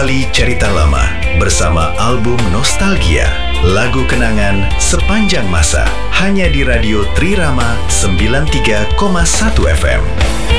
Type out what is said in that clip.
kembali cerita lama bersama album Nostalgia, lagu kenangan sepanjang masa, hanya di Radio Trirama 93,1 FM.